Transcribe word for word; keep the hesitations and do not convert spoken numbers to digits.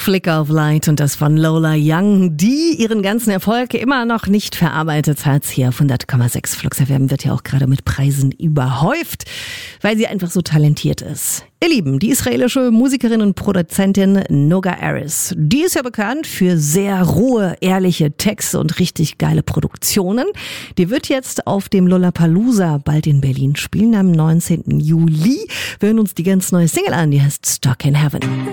Flicker of Light und das von Lola Young, die ihren ganzen Erfolg immer noch nicht verarbeitet hat. Hier auf hundert Komma sechs Flux F M wird ja auch gerade mit Preisen überhäuft, weil sie einfach so talentiert ist. Ihr Lieben, die israelische Musikerin und Produzentin Noga Aris, die ist ja bekannt für sehr rohe, ehrliche Texte und richtig geile Produktionen. Die wird jetzt auf dem Lollapalooza bald in Berlin spielen am neunzehnten Juli. Wir hören uns die ganz neue Single an, die heißt Stuck in Heaven.